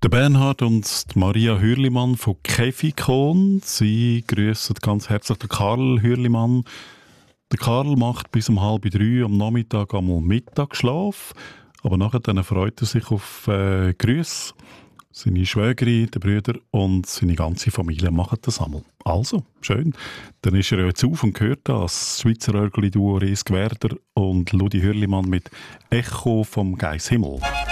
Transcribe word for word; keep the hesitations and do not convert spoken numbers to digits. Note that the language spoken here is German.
Der Bernhard und die Maria Hürlimann von Käfikon. Sie grüßen ganz herzlich den Karl Hürlimann. Der Karl macht bis um halb drei am Nachmittag einmal Mittagsschlaf, aber nachher dann freut er sich auf äh, Grüße. Seine Schwägerin, der Brüder und seine ganze Familie machen das einmal. Also, schön. Dann ist er jetzt auf und gehört das Schweizer Örgli-Duo Ries Gwerder und Ludi Hürlimann mit «Echo vom Geisshimmel».